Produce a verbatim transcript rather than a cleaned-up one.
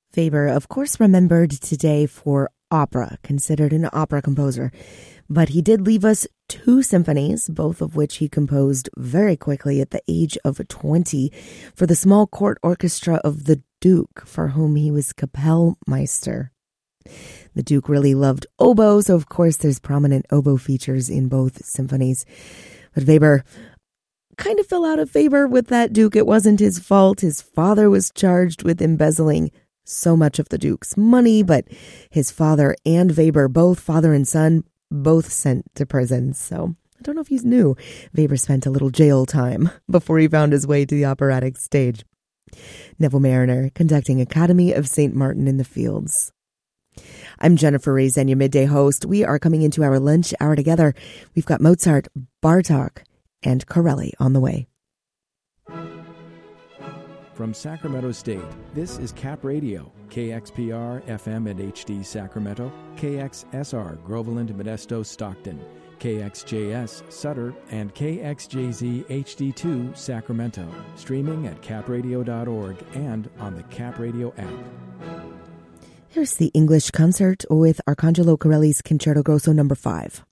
Weber, of course, remembered today for opera, considered an opera composer. But he did leave us two symphonies, both of which he composed very quickly at the age of twenty for the small court orchestra of the Duke, for whom he was Kapellmeister. The Duke really loved oboe, so of course there's prominent oboe features in both symphonies. But Weber kind of fell out of favor with that Duke. It wasn't his fault. His father was charged with embezzling so much of the Duke's money, but his father and Weber, both father and son, both sent to prison. So I don't know if he's new. Weber spent a little jail time before he found his way to the operatic stage. Neville Mariner, conducting Academy of Saint Martin in the Fields. I'm Jennifer Rezen, your midday host. We are coming into our lunch hour together. We've got Mozart, Bartok, and Corelli on the way. From Sacramento State, this is Cap Radio, K X P R, F M and H D Sacramento, K X S R, Groveland, Modesto, Stockton, K X J S, Sutter, and K X J Z H D two, Sacramento, streaming at cap radio dot org and on the Cap Radio app. Here's the English concert with Arcangelo Corelli's Concerto Grosso number five.